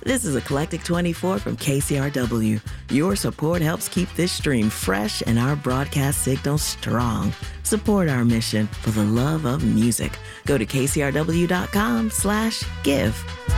This is Eclectic 24 from KCRW. Your support helps keep this stream fresh and our broadcast signal strong. Support our mission for the love of music. Go to kcrw.com/give.